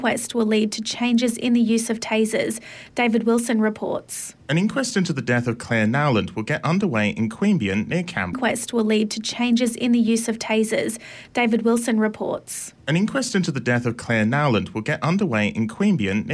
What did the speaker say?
inquest will lead to changes in the use of tasers. David Wilson reports. An inquest into the death of Claire Nowland will get underway in Queanbeyan near Canberra. Inquest will lead to changes in the use of tasers. David Wilson reports. An inquest into the death of Claire Nowland will get underway in Queanbeyan